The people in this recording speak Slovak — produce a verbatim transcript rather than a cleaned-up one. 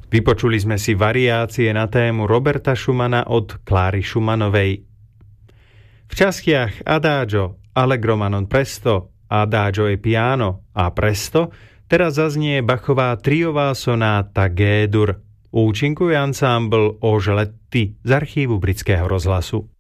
Vypočuli sme si variácie na tému Roberta Schumana od Kláry Schumanovej. V častiach Adagio, Allegro ma non presto, Adagio e piano a presto teraz zaznie Bachová triová sonáta G-dur. Účinkuje ansámbl Ožletti z archívu Britského rozhlasu.